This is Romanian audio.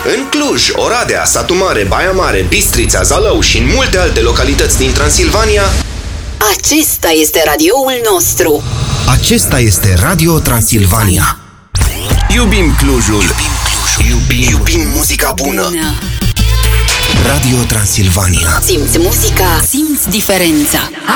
În Cluj, Oradea, Satu Mare, Baia Mare, Bistrița, Zalău și în multe alte localități din Transilvania, acesta este radioul nostru. Acesta este Radio Transilvania. Iubim Clujul. Iubim muzica bună. Radio Transilvania. Simți muzica, simți diferența.